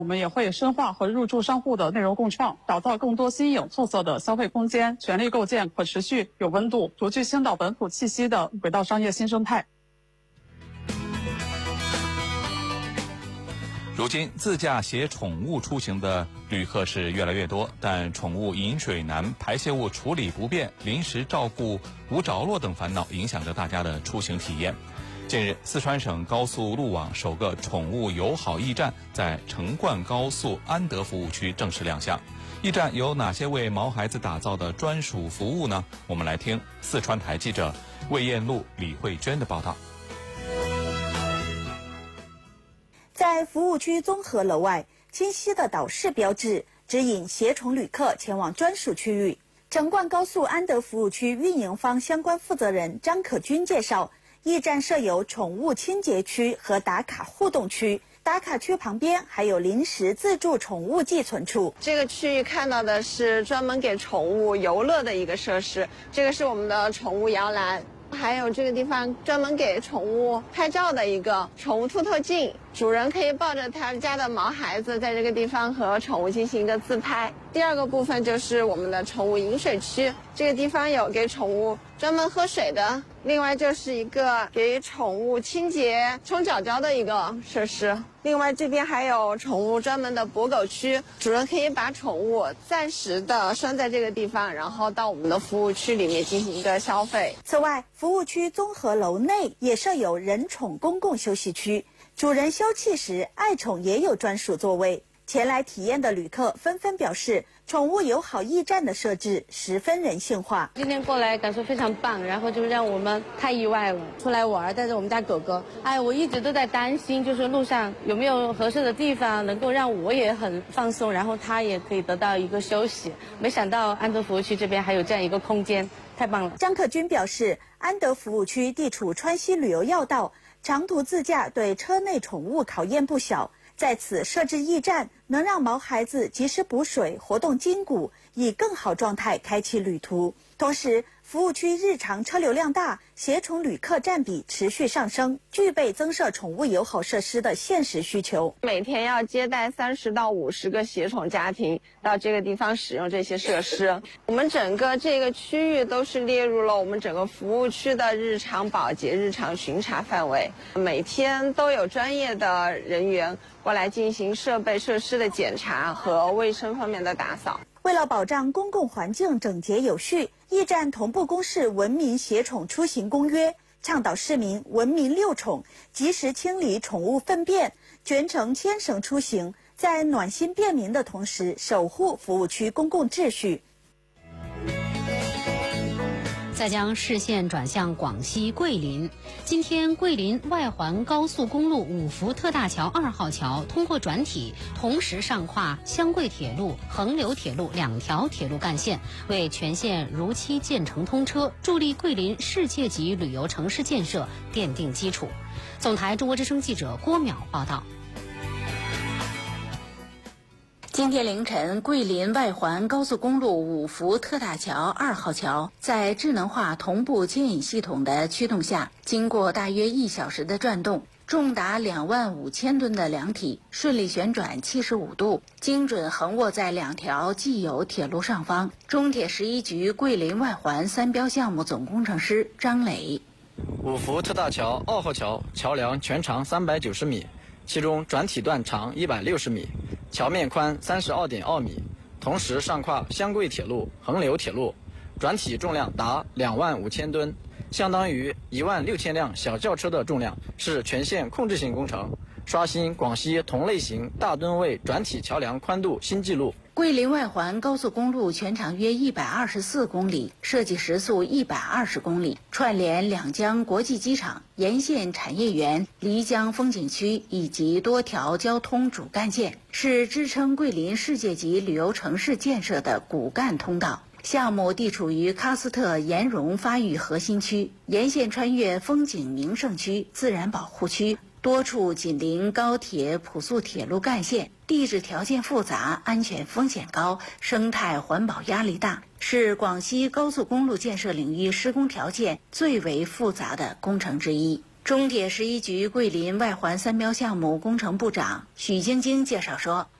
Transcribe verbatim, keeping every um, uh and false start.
我们也会深化和入驻商户的内容共创，打造更多新颖特色的消费空间，全力构建可持续、有温度、独具青岛本土气息的轨道商业新生态。 如今，自驾携宠物出行的旅客是越来越多，但宠物饮水难、排泄物处理不便、临时照顾无着落等烦恼，影响着大家的出行体验。近日，四川省高速路网首个宠物友好驿站在成灌高速安德服务区正式亮相。驿站有哪些为毛孩子打造的专属服务呢？我们来听四川台记者魏艳露、李慧娟的报道。 在服务区综合楼外，清晰的导示标志指引携宠旅客前往专属区域。成灌高速安德服务区运营方相关负责人张可军介绍，驿站设有宠物清洁区和打卡互动区，打卡区旁边还有临时自助宠物寄存处。 这个区域看到的是专门给宠物游乐的一个设施，这个是我们的宠物摇篮，还有这个地方专门给宠物拍照的一个宠物凸透镜，主人可以抱着他们家的毛孩子在这个地方和宠物进行一个自拍。第二个部分就是我们的宠物饮水区，这个地方有给宠物专门喝水的，另外就是一个给宠物清洁冲脚胶的一个设施。另外这边还有宠物专门的博狗区，主人可以把宠物暂时的拴在这个地方，然后到我们的服务区里面进行一个消费。 此外，服务区综合楼内也设有人宠公共休息区，主人休憩时爱宠也有专属座位。前来体验的旅客纷纷表示，宠物友好驿站的设置十分人性化。 今天过来感受非常棒，然后就让我们太意外了。出来玩带着我们家狗狗，哎，我一直都在担心，就是路上有没有合适的地方能够让我也很放松，然后它也可以得到一个休息。没想到安德服务区这边还有这样一个空间，太棒了。 张可军表示，安德服务区地处川西旅游要道，长途自驾对车内宠物考验不小。在此设置驿站，能让毛孩子及时补水、活动筋骨，以更好状态开启旅途。同时，服务区日常车流量大，携宠旅客占比持续上升，具备增设宠物友好设施的现实需求。 每天要接待三十到五十个携宠家庭到这个地方使用这些设施。我们整个这个区域都是列入了我们整个服务区的日常保洁、日常巡查范围，每天都有专业的人员过来进行设备设施的检查和卫生方面的打扫。 为了保障公共环境整洁有序，驿站同步公示文明携宠出行公约，倡导市民文明遛宠，及时清理宠物粪便，全程牵绳出行，在暖心便民的同时，守护服务区公共秩序。 再将视线转向广西桂林，今天桂林外环高速公路五福特大桥二号桥通过转体，同时上跨湘桂铁路、横流铁路两条铁路干线，为全线如期建成通车，助力桂林世界级旅游城市建设奠定基础。总台中国之声记者郭淼报道。 今天凌晨，桂林外环高速公路五福特大桥二号桥在智能化同步牵引系统的驱动下，经过大约一小时的转动，重达两万五千吨的梁体顺利旋转七十五度，精准横卧在两条既有铁路上方。中铁十一局桂林外环三标项目总工程师张磊： 五福特大桥二号桥桥梁全长三百九十米，其中转体段长一百六十米，桥面宽三十二点二米，同时上跨湘桂铁路、横流铁路，转体重量达两万五千吨，相当于一万六千辆小轿车的重量，是全线控制性工程，刷新广西同类型大吨位转体桥梁宽度新纪录。 桂林外环高速公路全长约一百二十四公里，设计时速一百二十公里，串联两江国际机场、沿线产业园、漓江风景区以及多条交通主干线，是支撑桂林世界级旅游城市建设的骨干通道。项目地处于喀斯特岩溶发育核心区，沿线穿越风景名胜区、自然保护区，多处紧邻高铁、普速铁路干线，地质条件复杂，安全风险高，生态环保压力大，是广西高速公路建设领域施工条件最为复杂的工程之一。 中铁十一局桂林外环三标项目工程部长许晶晶介绍说。